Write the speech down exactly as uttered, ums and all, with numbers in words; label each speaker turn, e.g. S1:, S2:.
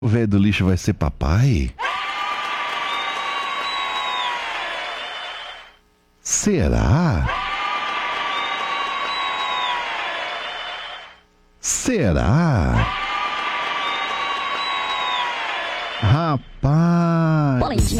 S1: O velho do lixo vai ser papai? Será? Será?